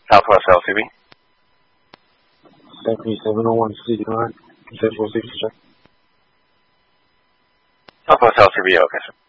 Southwest LCB. Stephanie 701 Central 6 check. Southwest LCB, okay, sir.